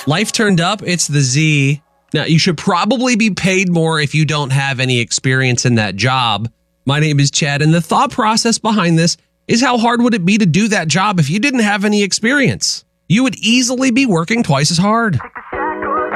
Life turned up, it's the Z. Now, you should probably be paid more if you don't have any experience in that job. My name is Chad, and the thought process behind this is how hard would it be to do that job if you didn't have any experience? You would easily be working twice as hard.